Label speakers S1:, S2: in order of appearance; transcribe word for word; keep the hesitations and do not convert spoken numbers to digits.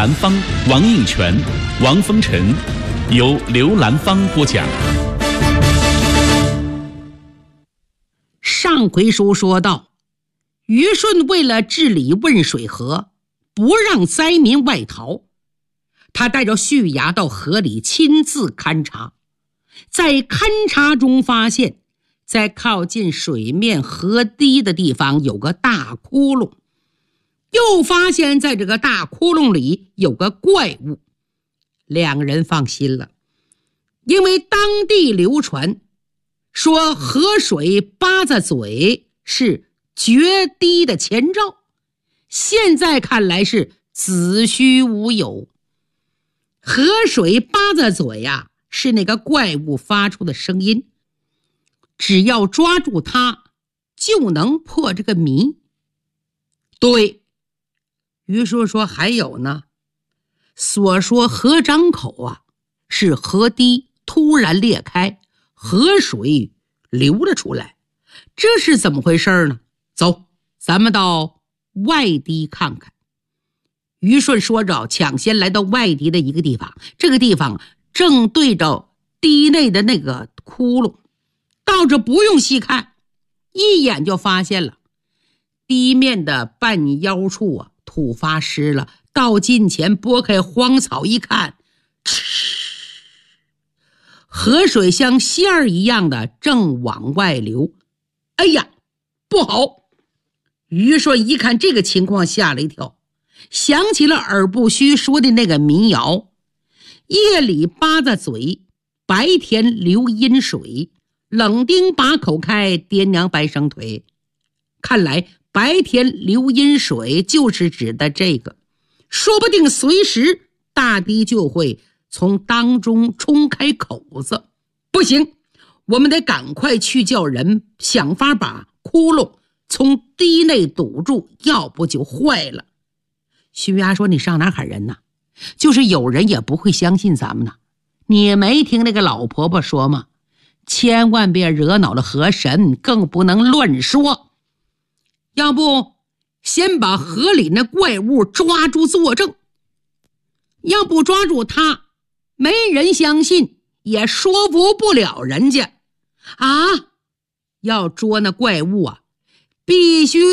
S1: 兰芳、王应全、王风尘，由刘兰芳播讲。
S2: 上回书说到，虞舜为了治理汶水河，不让灾民外逃，他带着胥牙到河里亲自勘察，在勘察中发现，在靠近水面河堤的地方有个大窟窿，又发现在这个大窟窿里有个怪物。两个人放心了，因为当地流传说河水八字嘴是决堤的前兆，现在看来是子虚乌有。河水八字嘴呀、啊，是那个怪物发出的声音，只要抓住它就能破这个谜。对，于叔说还有呢，所说河张口啊，是河堤突然裂开，河水流了出来，这是怎么回事呢？走，咱们到外堤看看。虞舜说着，抢先来到外堤的一个地方，这个地方正对着堤内的那个窟窿。到这不用细看，一眼就发现了堤面的半腰处啊，土发湿了。到近前拨开荒草一看，河水像线儿一样的正往外流。哎呀，不好！虞舜一看这个情况，吓了一跳，想起了耳不虚说的那个民谣：夜里八字嘴，白天流阴水，冷丁把口开，爹娘白生腿。看来白天流阴水就是指的这个，说不定随时大堤就会从当中冲开口子。不行，我们得赶快去叫人想法把窟窿从堤内堵住，要不就坏了。胥牙说：你上哪喊人呢？就是有人也不会相信咱们呢。你没听那个老婆婆说吗？千万别惹恼了河神，更不能乱说。要不先把河里那怪物抓住作证，要不抓住他，没人相信，也说服不了人家啊。要捉那怪物啊，必须